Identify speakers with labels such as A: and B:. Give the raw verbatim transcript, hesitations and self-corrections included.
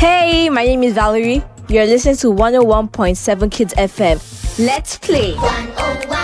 A: Hey, my name is Valerie. You're listening to one oh one point seven Kids F M. Let's play. one oh one